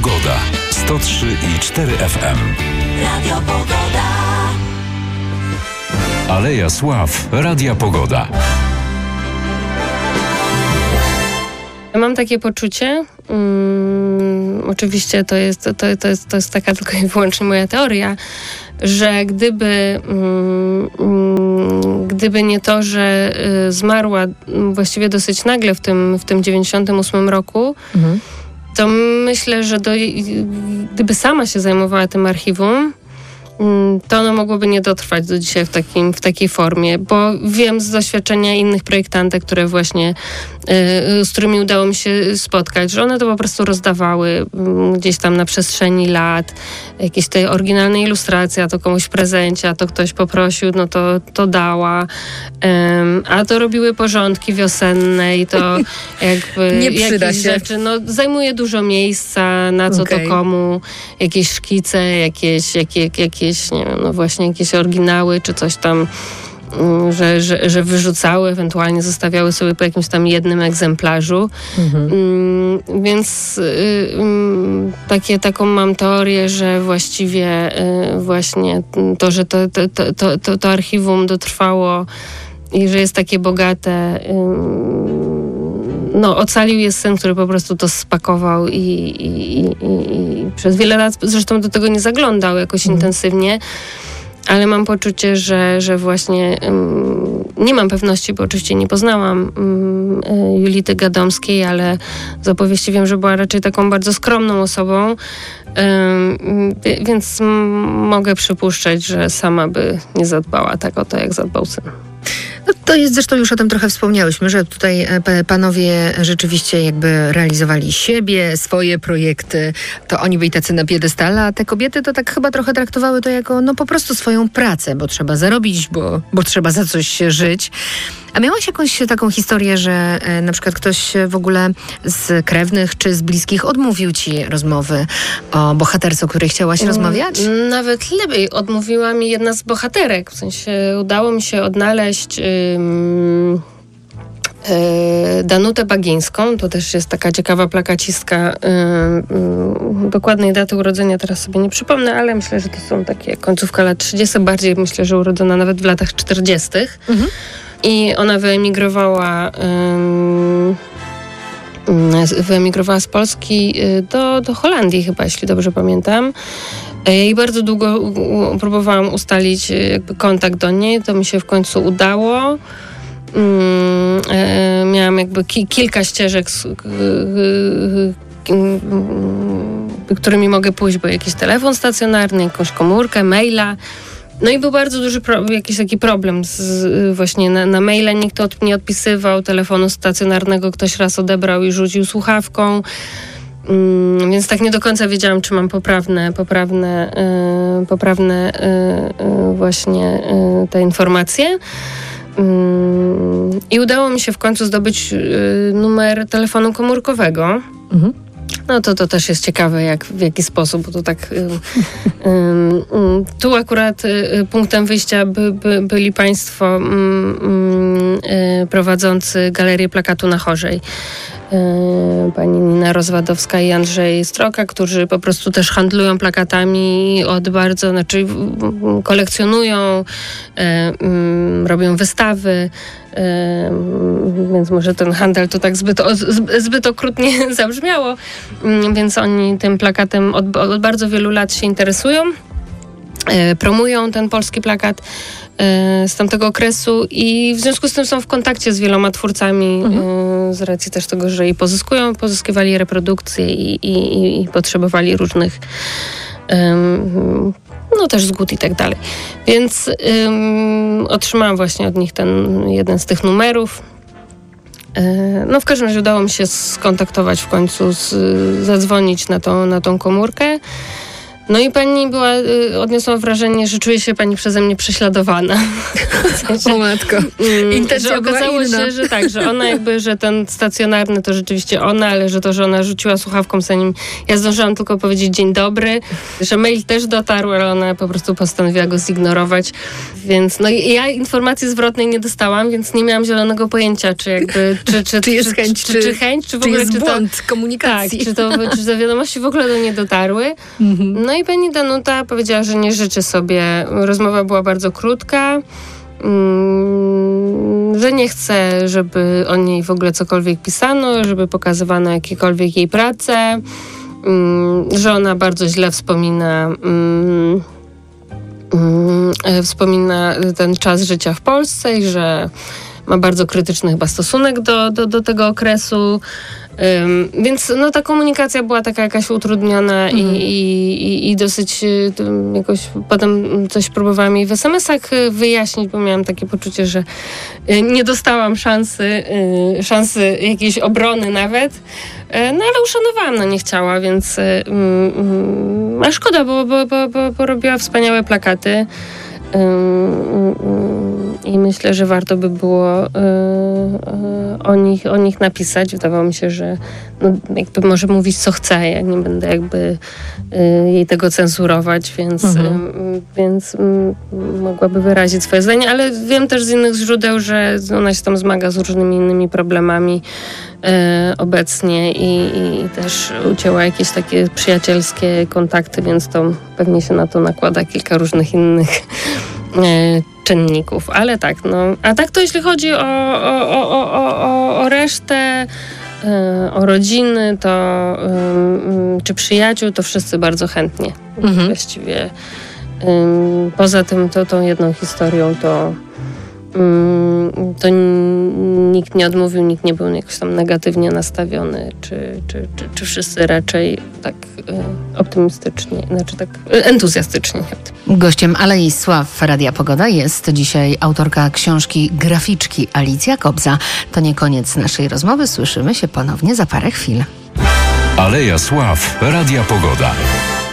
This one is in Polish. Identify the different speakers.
Speaker 1: Pogoda. 103,4 FM.
Speaker 2: Radio Pogoda.
Speaker 1: Aleja Sław. Radia Pogoda.
Speaker 3: Ja mam takie poczucie, oczywiście to jest taka tylko i wyłącznie moja teoria, że gdyby nie to, że zmarła właściwie dosyć nagle w tym 98 roku, to myślę, że gdyby sama się zajmowała tym archiwum, to ono mogłoby nie dotrwać do dzisiaj w takiej formie, bo wiem z doświadczenia innych projektantek, które właśnie, z którymi udało mi się spotkać, że one to po prostu rozdawały gdzieś tam na przestrzeni lat, jakieś tej oryginalnej ilustracji, a to komuś w prezencie, a to ktoś poprosił, no to dała, a to robiły porządki wiosenne i to jakby
Speaker 4: nie przyda
Speaker 3: jakieś
Speaker 4: się.
Speaker 3: rzeczy, no zajmuje dużo miejsca, na co to komu, jakieś szkice, jakieś nie wiem, no właśnie jakieś oryginały, czy coś tam, że wyrzucały, ewentualnie zostawiały sobie po jakimś tam jednym egzemplarzu. Więc taką mam teorię, że właściwie właśnie to, że to archiwum dotrwało i że jest takie bogate, no ocalił je syn, który po prostu to spakował i przez wiele lat zresztą do tego nie zaglądał jakoś intensywnie, ale mam poczucie, że właśnie nie mam pewności, bo oczywiście nie poznałam Julity Gadomskiej, ale z opowieści wiem, że była raczej taką bardzo skromną osobą, więc mogę przypuszczać, że sama by nie zadbała tak o to, jak zadbał syn.
Speaker 4: No to jest, zresztą już o tym trochę wspomniałyśmy, że tutaj panowie rzeczywiście jakby realizowali siebie, swoje projekty, to oni byli tacy na piedestale, a te kobiety to tak chyba trochę traktowały to jako no po prostu swoją pracę, bo trzeba zarobić, bo trzeba za coś żyć. A miałaś jakąś taką historię, że na przykład ktoś w ogóle z krewnych czy z bliskich odmówił ci rozmowy o bohaterce, o której chciałaś rozmawiać?
Speaker 3: Nawet lepiej. Odmówiła mi jedna z bohaterek. W sensie udało mi się odnaleźć Danutę Bagińską. To też jest taka ciekawa plakacistka. Dokładnej daty urodzenia teraz sobie nie przypomnę, ale myślę, że to są takie końcówka lat 30. Bardziej myślę, że urodzona nawet w latach 40. I ona wyemigrowała z Polski do Holandii chyba, jeśli dobrze pamiętam. I bardzo długo próbowałam ustalić jakby kontakt do niej. To mi się w końcu udało. Miałam jakby kilka ścieżek, którymi mogę pójść, bo jakiś telefon stacjonarny, jakąś komórkę, maila. No i był bardzo duży jakiś taki problem właśnie na maile nikt nie odpisywał, telefonu stacjonarnego ktoś raz odebrał i rzucił słuchawką, więc tak nie do końca wiedziałam, czy mam poprawne właśnie te informacje. I udało mi się w końcu zdobyć numer telefonu komórkowego. No to też jest ciekawe, w jaki sposób, bo to tak tu akurat punktem wyjścia byli państwo prowadzący Galerię Plakatu na Chorzej. Pani Nina Rozwadowska i Andrzej Stroka, którzy po prostu też handlują plakatami kolekcjonują, robią wystawy, więc może ten handel to tak zbyt okrutnie zabrzmiało, więc oni tym plakatem od bardzo wielu lat się interesują, promują ten polski plakat z tamtego okresu i w związku z tym są w kontakcie z wieloma twórcami z racji też tego, że i pozyskiwali reprodukcje i potrzebowali różnych no też zgód i tak dalej. Więc otrzymałam właśnie od nich ten jeden z tych numerów. No w każdym razie udało mi się skontaktować w końcu, zadzwonić na tą komórkę. No i pani odniosła wrażenie, że czuje się pani przeze mnie prześladowana.
Speaker 4: O matko. Intencja była
Speaker 3: okazało
Speaker 4: inna.
Speaker 3: się, że tak, że ona że ten stacjonarny to rzeczywiście ona, ale że ona rzuciła słuchawką, zanim ja zdążyłam tylko powiedzieć dzień dobry, że mail też dotarł, ale ona po prostu postanowiła go zignorować. Więc ja informacji zwrotnej nie dostałam, więc nie miałam zielonego pojęcia, czy
Speaker 4: jest chęć,
Speaker 3: czy chęć, czy w ogóle
Speaker 4: jest błąd komunikacji.
Speaker 3: Tak, czy te wiadomości w ogóle do niej dotarły. No i pani Danuta powiedziała, że nie życzy sobie. Rozmowa była bardzo krótka, że nie chce, żeby o niej w ogóle cokolwiek pisano, żeby pokazywano jakiekolwiek jej prace, że ona bardzo źle wspomina ten czas życia w Polsce i że ma bardzo krytyczny chyba stosunek do tego okresu. Więc ta komunikacja była taka jakaś utrudniona i dosyć jakoś potem coś próbowałam jej w SMS-ach wyjaśnić, bo miałam takie poczucie, że nie dostałam szansy jakiejś obrony nawet, ale uszanowałam, nie chciała, więc a szkoda, bo robiła wspaniałe plakaty. I myślę, że warto by było o nich napisać. Wydawało mi się, że jakby może mówić co chce, ja nie będę jakby jej tego cenzurować, więc mogłaby wyrazić swoje zdanie, ale wiem też z innych źródeł, że ona się tam zmaga z różnymi innymi problemami obecnie i też ucięła jakieś takie przyjacielskie kontakty, więc to pewnie się na to nakłada kilka różnych innych czynników, ale tak, a tak to jeśli chodzi o resztę, o rodziny, to czy przyjaciół, to wszyscy bardzo chętnie. Właściwie poza tym tą jedną historią to nikt nie odmówił, nikt nie był jakoś tam negatywnie nastawiony, czy wszyscy raczej tak optymistycznie, tak entuzjastycznie.
Speaker 4: Gościem Alei Sław Radia Pogoda jest dzisiaj autorka książki Graficzki Alicja Kobza. To nie koniec naszej rozmowy, słyszymy się ponownie za parę chwil.
Speaker 1: Aleja Sław Radia Pogoda.